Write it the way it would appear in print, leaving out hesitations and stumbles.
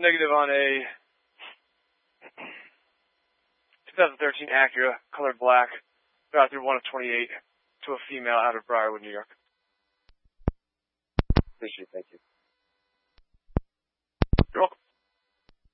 Negative on a 2013 Acura, colored black, drive through 1 of 28 to a female out of Briarwood, New York. Appreciate it. Thank you.